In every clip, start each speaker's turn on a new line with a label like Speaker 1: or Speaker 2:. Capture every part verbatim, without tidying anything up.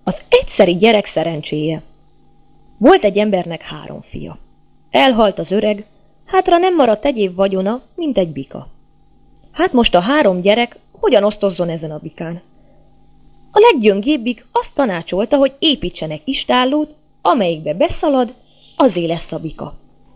Speaker 1: Az egyszeri gyerek szerencséje. Volt egy embernek három fia. Elhalt az öreg, hátra nem maradt egyéb vagyona, mint egy bika. Hát most a három gyerek hogyan osztozzon ezen a bikán? A leggyöngébbik azt tanácsolta, hogy építsenek istállót, amelyikbe beszalad, azé lesz a bika.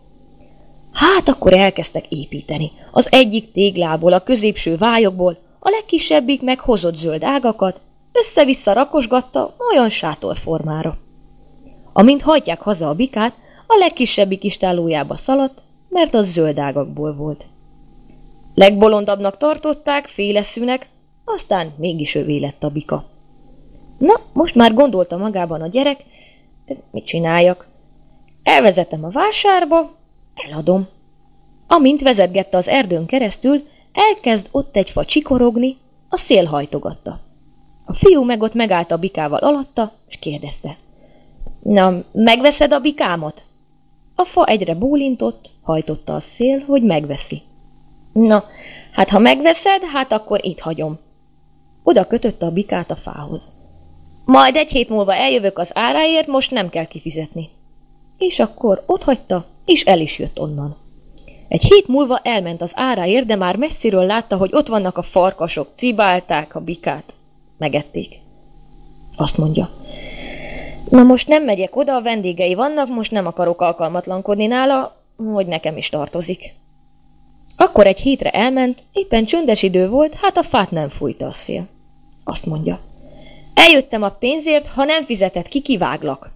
Speaker 1: Hát akkor elkezdtek építeni. Az egyik téglából, a középső vályokból, a legkisebbik meg hozott zöld ágakat, össze-vissza rakosgatta olyan sátorformára. Amint hajtják haza a bikát, a legkisebbik istállójába szaladt, mert az zöld ágakból volt. Legbolondabbnak tartották, féleszűnek, aztán mégis övé lett a bika. Na, most már gondolta magában a gyerek, de mit csináljak? Elvezetem a vásárba, eladom. Amint vezetgette az erdőn keresztül, elkezd ott egy fa csikorogni, a szél hajtogatta. A fiú meg ott megállt a bikával alatta, és kérdezte. Na, megveszed a bikámat? A fa egyre bólintott, hajtotta a szél, hogy megveszi. Na, hát ha megveszed, hát akkor itt hagyom. Oda kötötte a bikát a fához. Majd egy hét múlva eljövök az áráért, most nem kell kifizetni. És akkor otthagyta, és el is jött onnan. Egy hét múlva elment az áráért, de már messziről látta, hogy ott vannak a farkasok, cibálták a bikát. Megették. Azt mondja. Na most nem megyek oda, a vendégei vannak, most nem akarok alkalmatlankodni nála, hogy nekem is tartozik. Akkor egy hétre elment, éppen csöndes idő volt, hát a fát nem fújta a szél. Azt mondja. Eljöttem a pénzért, ha nem fizetett ki, kiváglak.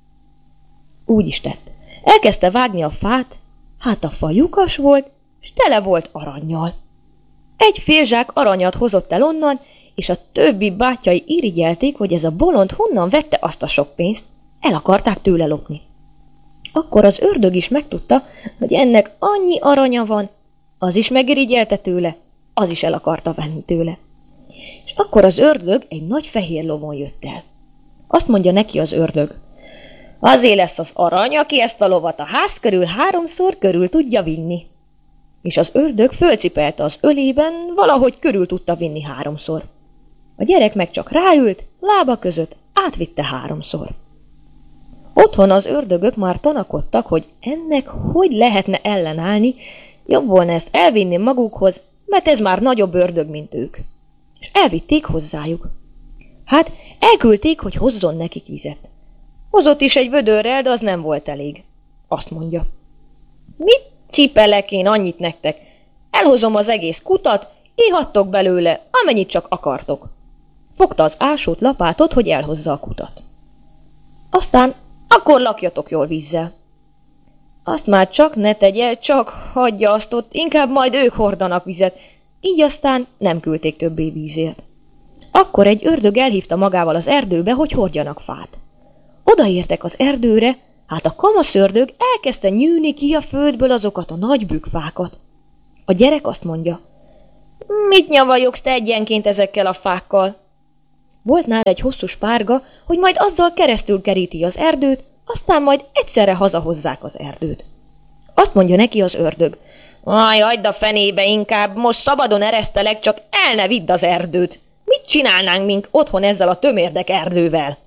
Speaker 1: Úgy is tett. Elkezdte vágni a fát, hát a fa lyukas volt, s tele volt arannyal. Egy félzsák aranyat hozott el onnan, és a többi bátyai irigyelték, hogy ez a bolond honnan vette azt a sok pénzt, el akarták tőle lopni. Akkor az ördög is megtudta, hogy ennek annyi aranya van, az is megirigyelte tőle, az is el akarta venni tőle. És akkor az ördög egy nagy fehér lovon jött el. Azt mondja neki az ördög, azért lesz az arany, aki ezt a lovat a ház körül háromszor körül tudja vinni. És az ördög fölcipelte az ölében, valahogy körül tudta vinni háromszor. A gyerek meg csak ráült, lába között átvitte háromszor. Otthon az ördögök már tanakodtak, hogy ennek hogy lehetne ellenállni, jobb volna ezt elvinni magukhoz, mert ez már nagyobb ördög, mint ők. És elvitték hozzájuk. Hát elküldték, hogy hozzon nekik vizet. Hozott is egy vödörrel, de az nem volt elég. Azt mondja. Mit cipelek én annyit nektek? Elhozom az egész kutat, ihattok belőle, amennyit csak akartok. Fogta az ásót, lapátot, hogy elhozza a kutat. Aztán akkor lakjatok jól vízzel. Azt már csak ne tegye, csak hagyja azt ott, inkább majd ők hordanak vizet. Így aztán nem küldték többé vízért. Akkor egy ördög elhívta magával az erdőbe, hogy hordjanak fát. Odaértek az erdőre, hát a kamaszördög elkezdte nyűni ki a földből azokat a nagy bükfákat. A gyerek azt mondja, mit nyavajogsz te egyenként ezekkel a fákkal? Volt nála egy hosszú spárga, hogy majd azzal keresztül keríti az erdőt, aztán majd egyszerre hazahozzák az erdőt. Azt mondja neki az ördög, aj, hagyd a fenébe inkább, most szabadon eresztelek, csak el ne vidd az erdőt. Mit csinálnánk mink otthon ezzel a tömérdek erdővel?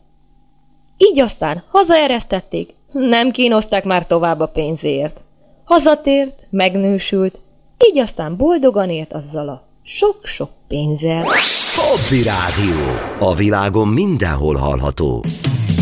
Speaker 1: Így aztán hazaeresztették, nem kínozták már tovább a pénzért. Hazatért, megnősült, így aztán boldogan élt azzal a sok-sok pénzzel.
Speaker 2: Hobby Rádió. A világon mindenhol hallható.